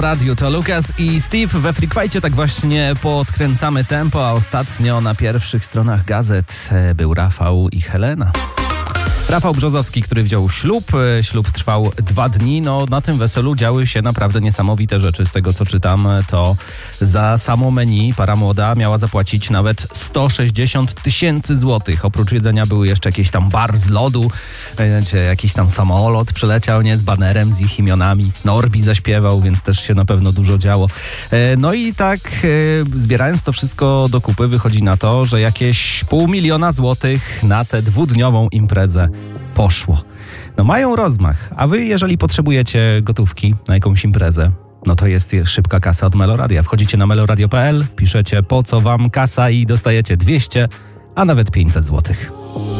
Radio to Lukas i Steve. We Freakwajcie tak właśnie podkręcamy tempo, a ostatnio na pierwszych stronach gazet był Rafał i Helena. Rafał Brzozowski, który wziął ślub. Ślub trwał 2 dni. No, na tym weselu działy się naprawdę niesamowite rzeczy. Z tego, co czytam, to za samo menu para młoda miała zapłacić nawet 160 000 złotych. Oprócz jedzenia były jeszcze jakieś tam bar z lodu, jakiś tam samolot przyleciał, nie, z banerem, z ich imionami. Norbi zaśpiewał, więc też się na pewno dużo działo. No i tak zbierając to wszystko do kupy, wychodzi na to, że jakieś 500 000 złotych na tę 2-dniową imprezę poszło. No mają rozmach, a wy jeżeli potrzebujecie gotówki na jakąś imprezę, no to jest szybka kasa od Meloradia. Wchodzicie na meloradio.pl, piszecie po co wam kasa i dostajecie 200, a nawet 500 złotych.